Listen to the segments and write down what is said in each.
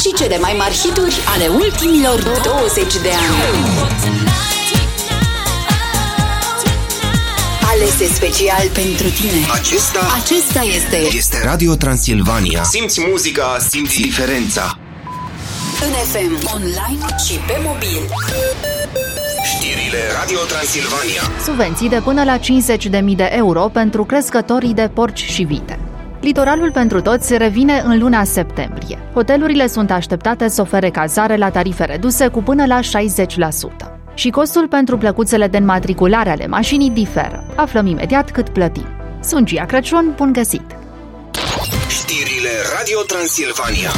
și cele mai mari hituri ale ultimilor 20 de ani. Alese special pentru tine. Acesta este Radio Transilvania. Simți muzica, simți diferența. în FM, online și pe mobil. Știrile Radio Transilvania. Subvenții de până la 50.000 de euro pentru crescătorii de porci și vite. Litoralul pentru toți revine în luna septembrie. Hotelurile sunt așteptate să ofere cazare la tarife reduse cu până la 60%. Și costul pentru plăcuțele de înmatriculare ale mașinii diferă. Aflăm imediat cât plătim. Sunt Gia Crăciun, bun găsit! Știrile Radio Transilvania.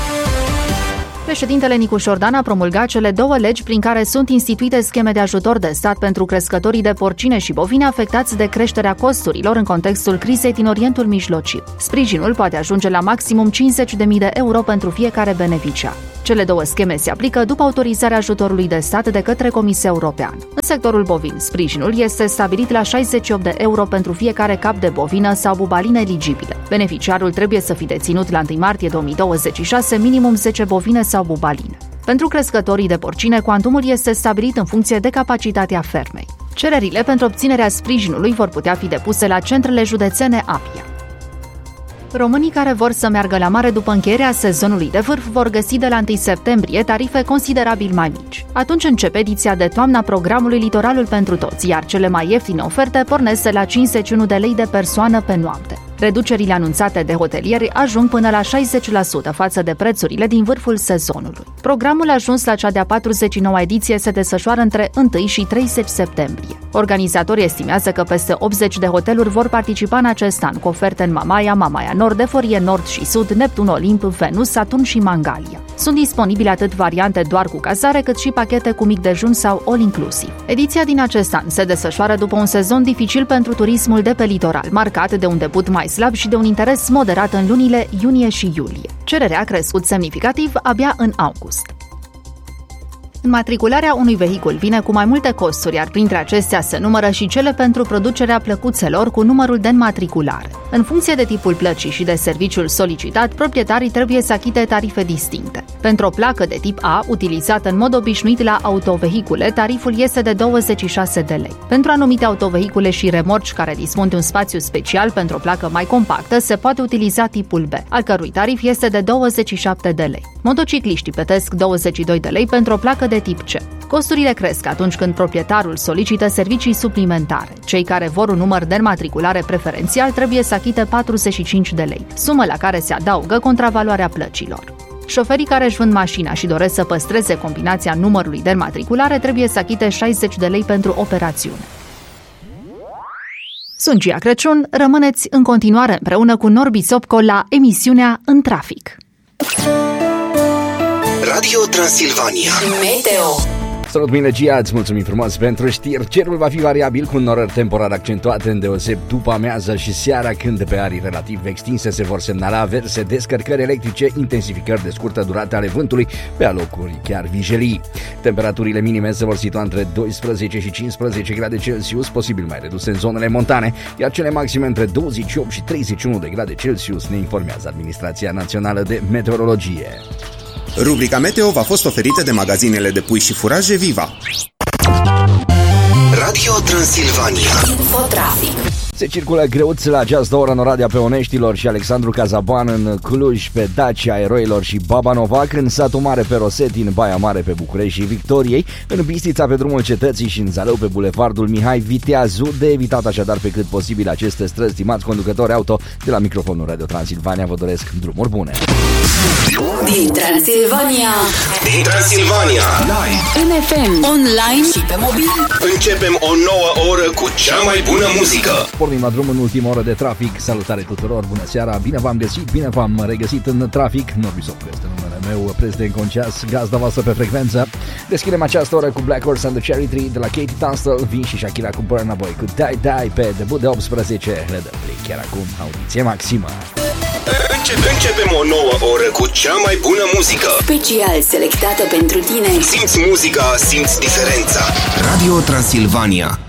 Președintele Nicu Șordan a promulgat cele două legi prin care sunt instituite scheme de ajutor de stat pentru crescătorii de porcine și bovine afectați de creșterea costurilor în contextul crizei din Orientul Mijlociu. Sprijinul poate ajunge la maximum 50.000 de euro pentru fiecare beneficiar. Cele două scheme se aplică după autorizarea ajutorului de stat de către Comisia Europeană. În sectorul bovin, sprijinul este stabilit la 68 de euro pentru fiecare cap de bovină sau bubalină eligibilă. Beneficiarul trebuie să fi deținut la 1 martie 2026 minimum 10 bovine sau bubaline. Pentru crescătorii de porcine, cuantumul este stabilit în funcție de capacitatea fermei. Cererile pentru obținerea sprijinului vor putea fi depuse la centrele județene APIA. Românii care vor să meargă la mare după încheierea sezonului de vârf vor găsi de la 1 septembrie tarife considerabil mai mici. Atunci începe ediția de toamnă a programului Litoralul pentru toți, iar cele mai ieftine oferte pornesc de la 51 de lei de persoană pe noapte. Reducerile anunțate de hotelieri ajung până la 60% față de prețurile din vârful sezonului. Programul ajuns la cea de-a 49-a ediție se desfășoară între 1 și 30 septembrie. Organizatorii estimează că peste 80 de hoteluri vor participa în acest an cu oferte în Mamaia, Mamaia Nord, Eforie Nord și Sud, Neptun Olimp, Venus, Saturn și Mangalia. Sunt disponibile atât variante doar cu cazare, cât și pachete cu mic dejun sau all-inclusiv. Ediția din acest an se desfășoară după un sezon dificil pentru turismul de pe litoral, marcat de un debut mai slab și de un interes moderat în lunile iunie și iulie. Cererea a crescut semnificativ abia în august. Înmatricularea unui vehicul vine cu mai multe costuri, iar printre acestea se numără și cele pentru producerea plăcuțelor cu numărul de înmatriculare. În funcție de tipul plăcii și de serviciul solicitat, proprietarii trebuie să achite tarife distincte. Pentru o placă de tip A, utilizată în mod obișnuit la autovehicule, tariful este de 26 de lei. Pentru anumite autovehicule și remorci care dispun de un spațiu special pentru o placă mai compactă, se poate utiliza tipul B, al cărui tarif este de 27 de lei. Motocicliștii plătesc 22 de lei pentru o placă de tip C. Costurile cresc atunci când proprietarul solicită servicii suplimentare. Cei care vor un număr de înmatriculare preferențial trebuie să achite 45 de lei, sumă la care se adaugă contravaloarea plăcilor. Șoferii care își vând mașina și doresc să păstreze combinația numărului de înmatriculare trebuie să achite 60 de lei pentru operațiune. Sunt Gia Crăciun, rămâneți în continuare împreună cu Norbi Sopco la emisiunea În Trafic. Radio Transilvania. Meteo. Salut, bine, Gia, îți mulțumim frumos pentru știri. Cerul va fi variabil cu norări temporar accentuate îndeoseb după amiază și seara, când pe arii relativ extinse se vor semnala averse, descărcări electrice, intensificări de scurtă durată ale vântului, pe alocuri chiar vijelii. Temperaturile minime se vor situa între 12 și 15 grade Celsius, posibil mai reduse în zonele montane, iar cele maxime între 28 și 31 de grade Celsius, ne informează Administrația Națională de Meteorologie. Rubrica Meteo v-a fost oferită de magazinele de pui și furaje Viva. Radio Transilvania. Infotrafic. Se circulă greuț la această oră în Oradea Peoneștilor și Alexandru Cazaban, în Cluj pe Dacia Eroilor și Baba Novac, în Satul Mare pe Roseti, în Baia Mare pe București și Victoriei, în Bistrița pe drumul Cetății și în Zalău pe bulevardul Mihai Viteazu. De evitat așadar pe cât posibil aceste străzi, stimați conducători auto. De la microfonul Radio Transilvania vă doresc drumuri bune. Din Transilvania. Din Transilvania. Live. În FM, online și pe mobil. Începem o nouă oră cu cea mai bună muzică. Pornim la drum în ultima oră de trafic. Salutare tuturor, bună seara, bine v-am găsit, bine v-am regăsit în trafic. Norbi Sopco este numele meu, prezent în Conceas, gazda voastră pe frecvență. Deschidem această oră cu Black Horse and the Cherry Tree, de la Katie Tunstall, Vin și Shakira cu Burna Boy cu Die Die pe debut de 18. Le dăm play chiar acum, audiție maximă. Începem o nouă oră cu cea mai bună muzică. Special selectată pentru tine. Simți muzica, simți diferența. Radio Transilvania.